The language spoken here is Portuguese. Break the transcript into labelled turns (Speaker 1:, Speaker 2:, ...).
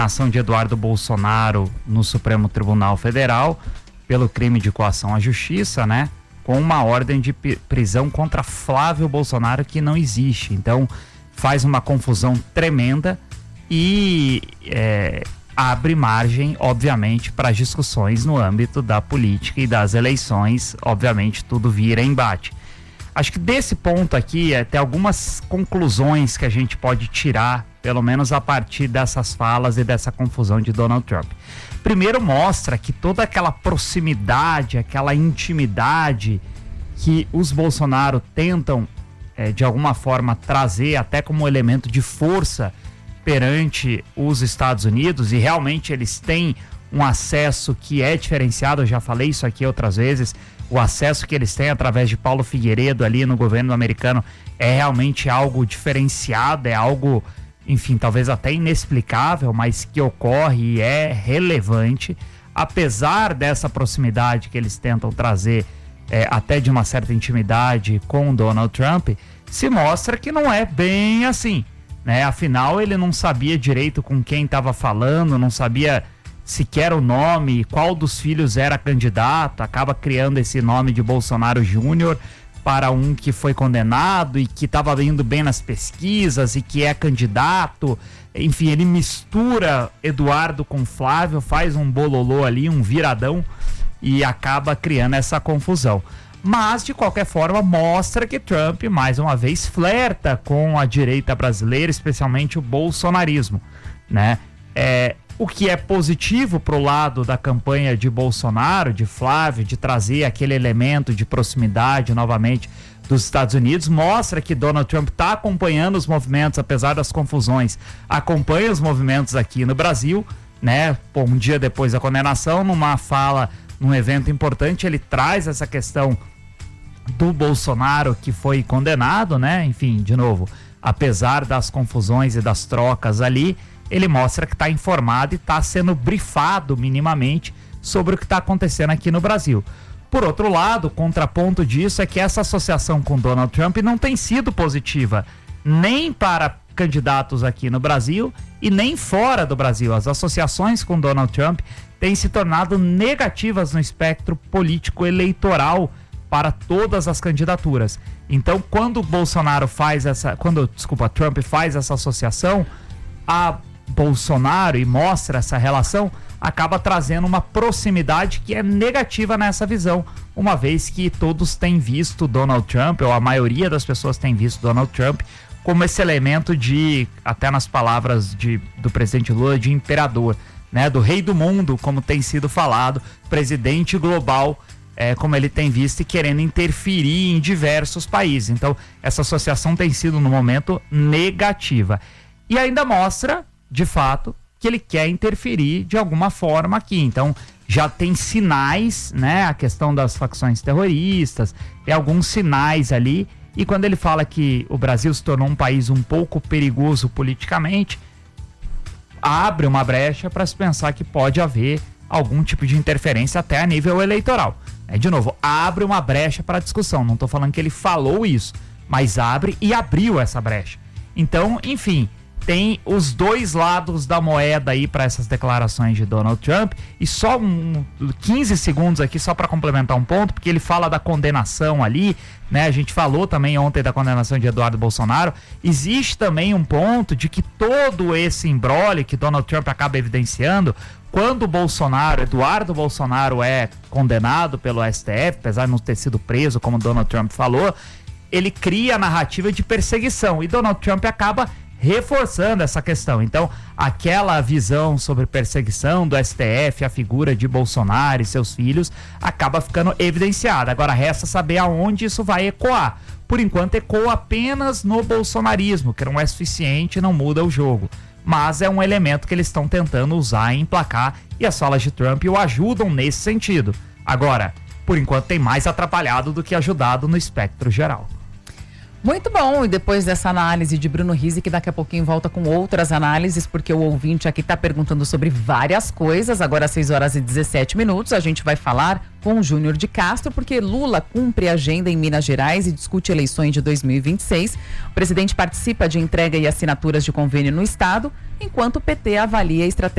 Speaker 1: ação de Eduardo Bolsonaro no Supremo Tribunal Federal pelo crime de coação à justiça, né? Com uma ordem de prisão contra Flávio Bolsonaro que não existe. Então, faz uma confusão tremenda e abre margem, obviamente, para discussões no âmbito da política e das eleições. Obviamente, tudo vira embate. Acho que desse ponto aqui, tem algumas conclusões que a gente pode tirar, pelo menos a partir dessas falas e dessa confusão de Donald Trump. Primeiro, mostra que toda aquela proximidade, aquela intimidade que os Bolsonaro tentam, de alguma forma, trazer até como elemento de força perante os Estados Unidos, e realmente eles têm um acesso que é diferenciado. Eu já falei isso aqui outras vezes. O acesso que eles têm através de Paulo Figueiredo ali no governo americano é realmente algo diferenciado, é algo, enfim, talvez até inexplicável, mas que ocorre e é relevante. Apesar dessa proximidade que eles tentam trazer, até de uma certa intimidade com o Donald Trump, se mostra que não é bem assim, né? Afinal, ele não sabia direito com quem estava falando, não sabia sequer o nome, qual dos filhos era candidato, acaba criando esse nome de Bolsonaro Júnior para um que foi condenado e que estava indo bem nas pesquisas e que é candidato. Enfim, ele mistura Eduardo com Flávio, faz um bololô ali, um viradão, e acaba criando essa confusão. Mas, de qualquer forma, mostra que Trump, mais uma vez, flerta com a direita brasileira, especialmente o bolsonarismo, né? O que é positivo pro lado da campanha de Bolsonaro, de Flávio, de trazer aquele elemento de proximidade novamente dos Estados Unidos, mostra que Donald Trump está acompanhando os movimentos, apesar das confusões, acompanha os movimentos aqui no Brasil, né? Um dia depois da condenação, numa fala, num evento importante, ele traz essa questão do Bolsonaro que foi condenado, né? Enfim, de novo, apesar das confusões e das trocas ali, ele mostra que está informado e está sendo brifado minimamente sobre o que está acontecendo aqui no Brasil. Por outro lado, o contraponto disso é que essa associação com Donald Trump não tem sido positiva, nem para candidatos aqui no Brasil e nem fora do Brasil. As associações com Donald Trump têm se tornado negativas no espectro político eleitoral para todas as candidaturas. Então, quando Trump faz essa associação a Bolsonaro e mostra essa relação, acaba trazendo uma proximidade que é negativa nessa visão, uma vez que todos têm visto Donald Trump, ou a maioria das pessoas tem visto Donald Trump como esse elemento de, até nas palavras do presidente Lula, de imperador, né, do rei do mundo, como tem sido falado, presidente global, como ele tem visto, e querendo interferir em diversos países. Então, essa associação tem sido, no momento, negativa. E ainda mostra, de fato, que ele quer interferir de alguma forma aqui. Então, já tem sinais, né? A questão das facções terroristas, tem alguns sinais ali. E quando ele fala que o Brasil se tornou um país um pouco perigoso politicamente, abre uma brecha para se pensar que pode haver algum tipo de interferência até a nível eleitoral. De novo, abre uma brecha para a discussão. Não estou falando que ele falou isso, mas abre e abriu essa brecha. Então, enfim, tem os dois lados da moeda aí para essas declarações de Donald Trump. E só 15 segundos aqui só para complementar um ponto, porque ele fala da condenação ali, né? A gente falou também ontem da condenação de Eduardo Bolsonaro. Existe também um ponto de que todo esse imbróglio que Donald Trump acaba evidenciando, quando Eduardo Bolsonaro é condenado pelo STF, apesar de não ter sido preso, como Donald Trump falou, ele cria a narrativa de perseguição, e Donald Trump acaba reforçando essa questão. Então, aquela visão sobre perseguição do STF, a figura de Bolsonaro e seus filhos, acaba ficando evidenciada. Agora, resta saber aonde isso vai ecoar. Por enquanto, ecoa apenas no bolsonarismo, que não é suficiente e não muda o jogo. Mas é um elemento que eles estão tentando usar e emplacar, e as falas de Trump o ajudam nesse sentido. Agora, por enquanto, tem mais atrapalhado do que ajudado no espectro geral.
Speaker 2: Muito bom, e depois dessa análise de Bruno Rizzi, que daqui a pouquinho volta com outras análises, porque o ouvinte aqui está perguntando sobre várias coisas. Agora às 6h17, a gente vai falar com o Júnior de Castro, porque Lula cumpre a agenda em Minas Gerais e discute eleições de 2026. O presidente participa de entrega e assinaturas de convênio no estado, enquanto o PT avalia a estratégia